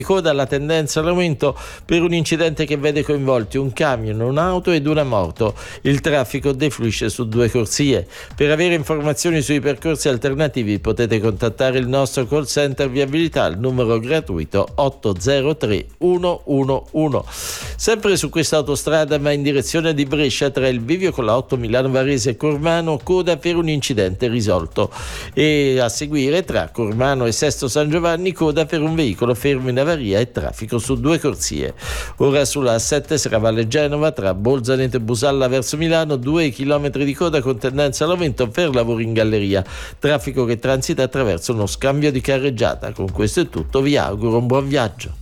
Coda, la tendenza all'aumento per un incidente che vede coinvolti un camion, un'auto ed una moto. Il traffico defluisce su 2 corsie. Per avere informazioni sui percorsi alternativi potete contattare il nostro call center viabilità al numero gratuito 803 111. Sempre su questa autostrada ma in direzione di Brescia, tra il bivio con la 8 Milano Varese e Cormano, coda per un incidente risolto, e a seguire tra Cormano e Sesto San Giovanni coda per un veicolo fermo in avaria e traffico su 2 corsie. Ora sulla A7 Serravalle Genova, tra Bolzaneto e Busalla verso Milano, 2 chilometri di coda con tendenza all'aumento per lavori in galleria, traffico che transita attraverso uno scambio di carreggiata. Con questo è tutto, vi auguro un buon viaggio.